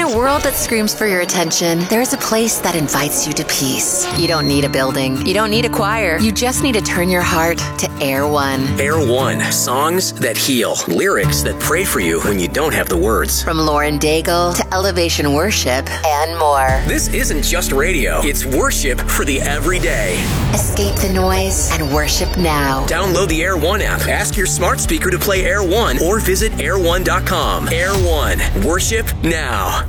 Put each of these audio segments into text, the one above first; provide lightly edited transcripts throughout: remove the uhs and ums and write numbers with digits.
a world that screams for your attention, there's a place that invites you to peace. You don't need a building. You don't need a choir. You just need to turn your heart to Air One. Air One. Songs that heal. Lyrics that pray for you when you don't have the words. From Lauren Daigle to Elevation Worship and more. This isn't just radio. It's worship for the everyday. Escape the noise and worship now. Download the Air One app. Ask your smart speaker to play Air One or visit air1.com. Air One. Worship now.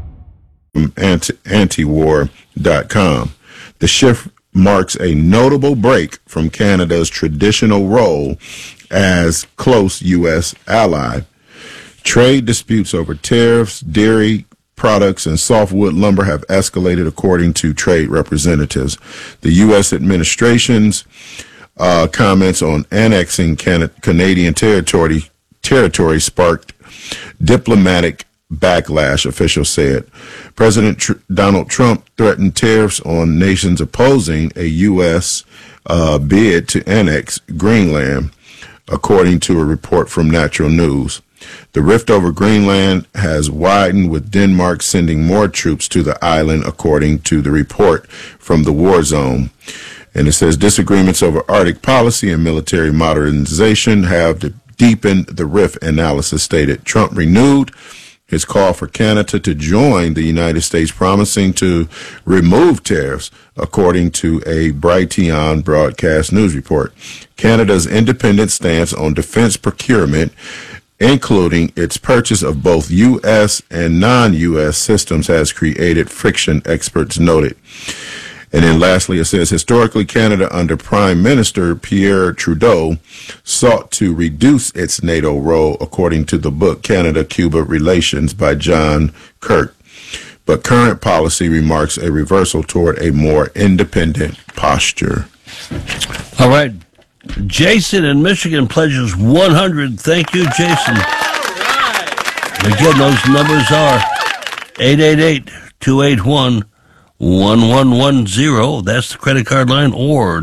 Antiwar.com. The shift marks a notable break from Canada's traditional role as close U.S. ally. Trade disputes over tariffs, dairy products, and softwood lumber have escalated, according to trade representatives. The U.S. administration's comments on annexing Canadian territory sparked diplomatic backlash, officials said. President Donald Trump threatened tariffs on nations opposing a U.S. Bid to annex Greenland, according to a report from Natural News. The rift over Greenland has widened, with Denmark sending more troops to the island, according to the report from the war zone. And it says disagreements over Arctic policy and military modernization have deepened the rift, analysis stated. Trump renewed his call for Canada to join the United States, promising to remove tariffs, according to a Brighteon broadcast news report. Canada's independent stance on defense procurement, including its purchase of both U.S. and non-U.S. systems, has created friction, experts noted. And then lastly, it says, historically, Canada under Prime Minister Pierre Trudeau sought to reduce its NATO role, according to the book Canada-Cuba Relations by John Kirk. But current policy remarks a reversal toward a more independent posture. All right. Jason in Michigan pledges 100. Thank you, Jason. Again, those numbers are 888-281-1110. That's the credit card line, or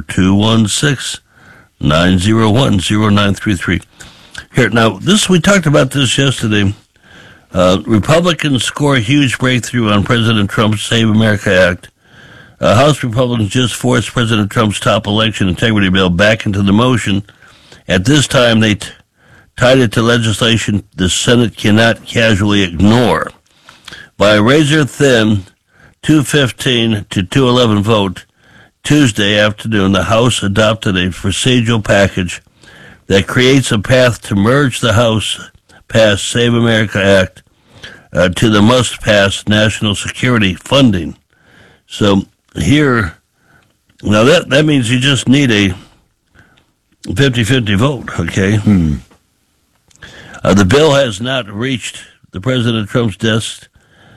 216-901-0933. Here, now, we talked about this yesterday. Republicans score a huge breakthrough on President Trump's Save America Act. House Republicans just forced President Trump's top election integrity bill back into the motion. At this time, they tied it to legislation the Senate cannot casually ignore. By a razor-thin 215 to 211 vote Tuesday afternoon, the House adopted a procedural package that creates a path to merge the House-passed Save America Act to the must-pass national security funding. So here, now that means you just need a 50-50 vote, okay? The bill has not reached the President Trump's desk.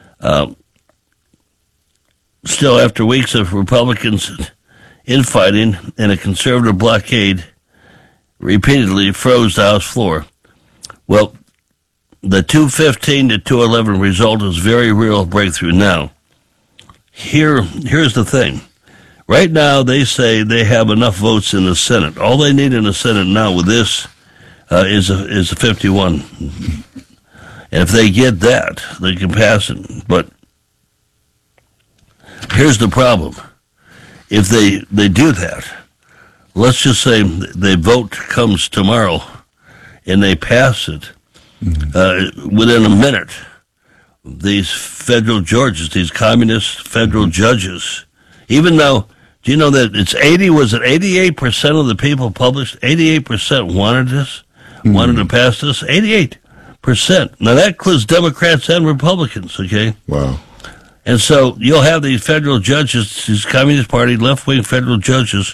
Still, after weeks of Republicans infighting and a conservative blockade, repeatedly froze the House floor. Well, the 215 to 211 result is very real breakthrough now. Here's the thing. Right now, they say they have enough votes in the Senate. All they need in the Senate now with this is a 51. And if they get that, they can pass it. But here's the problem. If they do that, let's just say the vote comes tomorrow and they pass it, within a minute, these federal judges, these communist federal judges, even though, do you know that it's 88% of the people published, 88% wanted this, wanted to pass this, 88%. Now that includes Democrats and Republicans, okay? Wow. And so you'll have these federal judges, these Communist Party left-wing federal judges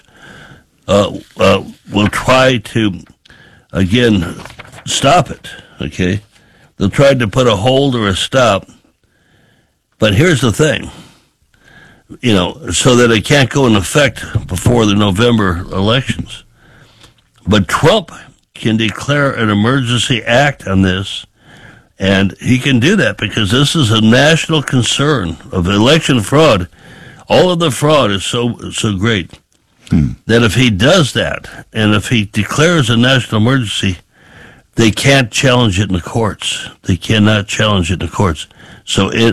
will try to, again, stop it, okay? They'll try to put a hold or a stop. But here's the thing, so that it can't go into effect before the November elections. But Trump can declare an emergency act on this, and he can do that because this is a national concern of election fraud. All of the fraud is so great that if he does that, and if he declares a national emergency, they can't challenge it in the courts. They cannot challenge it in the courts. So